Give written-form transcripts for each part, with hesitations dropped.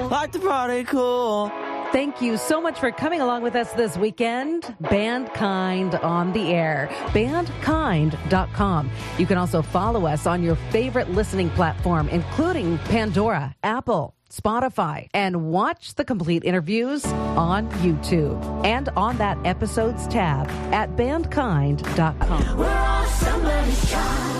like the party cool. Thank you so much for coming along with us this weekend. Bandkind on the air. Bandkind.com. You can also follow us on your favorite listening platform, including Pandora, Apple, Spotify, and watch the complete interviews on YouTube and on that episodes tab at bandkind.com. We're all somebody's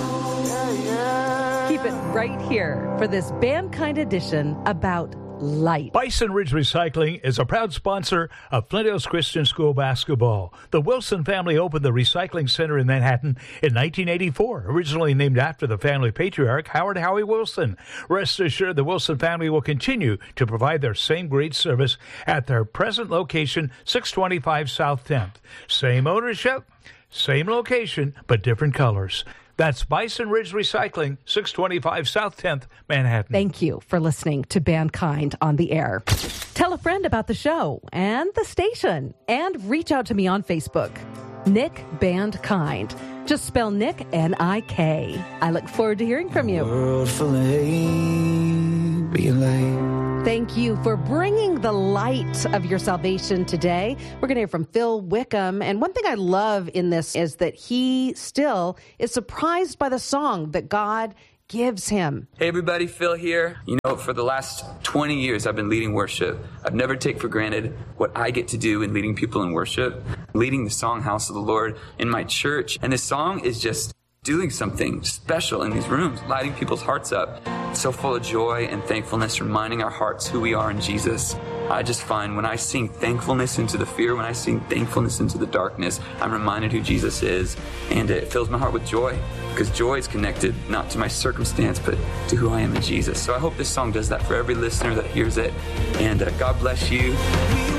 child. Keep it right here for this Bandkind edition about light. Bison Ridge Recycling is a proud sponsor of Flint Hills Christian School basketball. The Wilson family opened the recycling center in Manhattan in 1984, originally named after the family patriarch Howard Howie Wilson. Rest assured, the Wilson family will continue to provide their same great service at their present location, 625 South 10th. Same ownership, same location, but different colors. That's Bison Ridge Recycling, 625 South 10th, Manhattan. Thank you for listening to Bandkind on the air. Tell a friend about the show and the station, and reach out to me on Facebook. Nick Bandkind. Just spell Nick, N-I-K. I look forward to hearing from you. World full of hate, being late. Thank you for bringing the light of your salvation today. We're going to hear from Phil Wickham. And one thing I love in this is that he still is surprised by the song that God gives him. Hey everybody, Phil here. You know, for the last 20 years I've been leading worship. I've never taken for granted what I get to do in leading people in worship, leading the song House of the Lord in my church. And this song is just doing something special in these rooms, lighting people's hearts up. It's so full of joy and thankfulness, reminding our hearts who we are in Jesus. I just find when I sing thankfulness into the fear, when I sing thankfulness into the darkness, I'm reminded who Jesus is. And it fills my heart with joy, because joy is connected not to my circumstance, but to who I am in Jesus. So I hope this song does that for every listener that hears it. And God bless you.